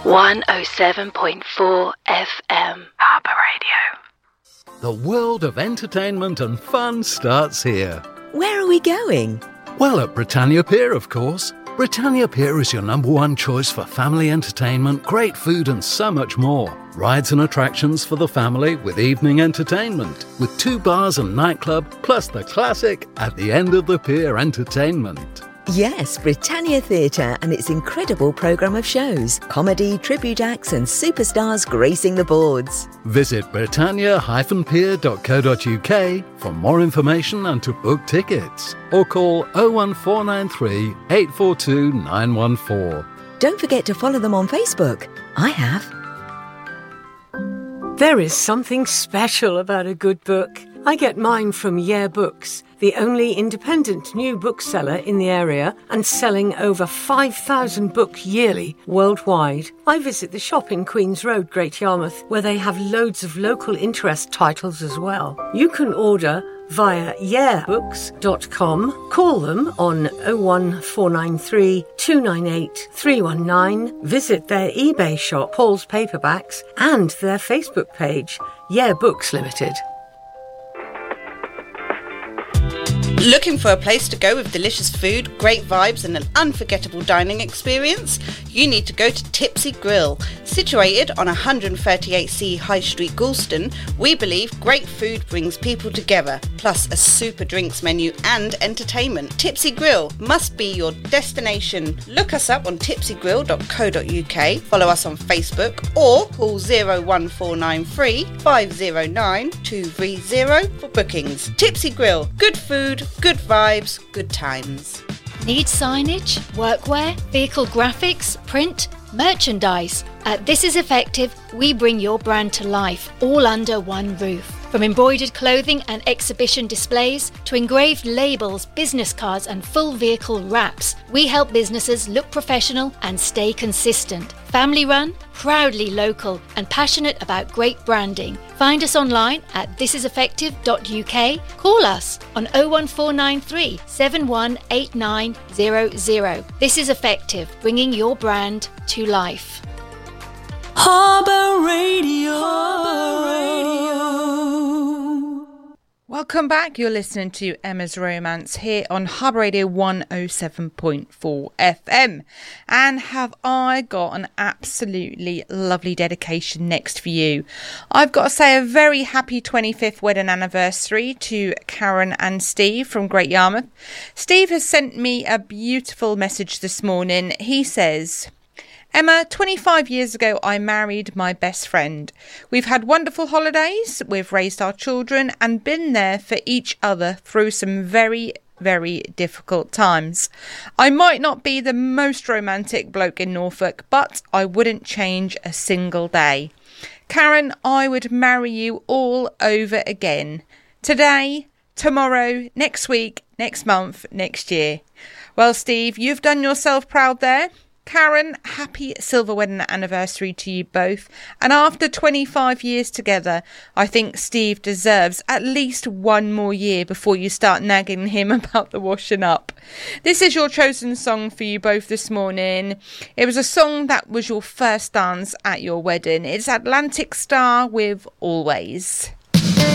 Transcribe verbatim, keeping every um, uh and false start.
one oh seven point four F M. Harbour Radio. The world of entertainment and fun starts here. Where are we going? Well, at Britannia Pier, of course. Britannia Pier is your number one choice for family entertainment, great food and so much more. Rides and attractions for the family with evening entertainment, with two bars and nightclub, plus the classic at the end of the pier entertainment. Yes, Britannia Theatre and its incredible programme of shows, comedy, tribute acts and superstars gracing the boards. Visit britannia dash pier dot co dot uk for more information and to book tickets. Or call oh one four nine three, eight four two, nine one four. Don't forget to follow them on Facebook. I have. There is something special about a good book. I get mine from Yeah Books, the only independent new bookseller in the area and selling over five thousand books yearly worldwide. I visit the shop in Queen's Road, Great Yarmouth, where they have loads of local interest titles as well. You can order via yeah books dot com. Call them on oh one four nine three, two nine eight, three one nine. Visit their eBay shop, Paul's Paperbacks, and their Facebook page, Yeah Books Limited. Looking for a place to go with delicious food, great vibes and an unforgettable dining experience? You need to go to Tipsy Grill. Situated on one thirty-eight C High Street, Galston, we believe great food brings people together, plus a super drinks menu and entertainment. Tipsy Grill must be your destination. Look us up on tipsy grill dot co dot uk, follow us on Facebook or call oh one four nine three, five oh nine, two three oh for bookings. Tipsy Grill, good food, good vibes, good times. Need signage, workwear, vehicle graphics, print, merchandise? At This Is Effective, we bring your brand to life, all under one roof. From embroidered clothing and exhibition displays to engraved labels, business cards and full vehicle wraps, we help businesses look professional and stay consistent. Family run, proudly local and passionate about great branding. Find us online at this is effective dot u k. Call us on oh one four nine three, seven one eight nine zero zero. This is Effective, bringing your brand to life. Harbour Radio. Harbour Radio. Welcome back. You're listening to Emma's Romance here on Harbour Radio one oh seven point four F M. And have I got an absolutely lovely dedication next for you. I've got to say a very happy twenty-fifth wedding anniversary to Karen and Steve from Great Yarmouth. Steve has sent me a beautiful message this morning. He says, Emma, twenty-five years ago, I married my best friend. We've had wonderful holidays, we've raised our children and been there for each other through some very, very difficult times. I might not be the most romantic bloke in Norfolk, but I wouldn't change a single day. Karen, I would marry you all over again. Today, tomorrow, next week, next month, next year. Well, Steve, you've done yourself proud there. Karen, happy silver wedding anniversary to you both. And after twenty-five years together, I think Steve deserves at least one more year before you start nagging him about the washing up. This is your chosen song for you both this morning. It was a song that was your first dance at your wedding. It's Atlantic Star with Always.